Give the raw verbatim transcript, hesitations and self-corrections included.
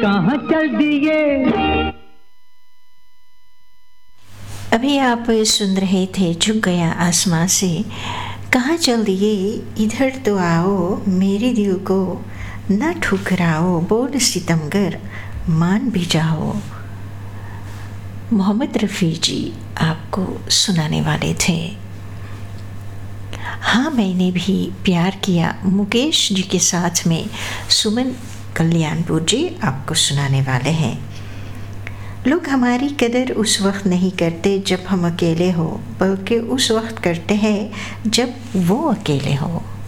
कहाँ चल दिए। अभी आप सुन रहे थे झुक गया आसमां से, कहाँ चल दिए, इधर तो आओ, मेरे दिल को न ठुकराओ, बोल सितमगर मान भी जाओ। मोहम्मद रफ़ी जी आपको सुनाने वाले थे। हाँ मैंने भी प्यार किया मुकेश जी के साथ में सुमन कल्याणपुर जी आपको सुनाने वाले हैं। लोग हमारी कदर उस वक्त नहीं करते जब हम अकेले हो, बल्कि उस वक्त करते हैं जब वो अकेले हो।